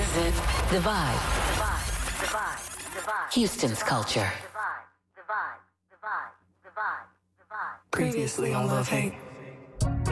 it The Vibe. Houston's culture. Previously on Love Hate.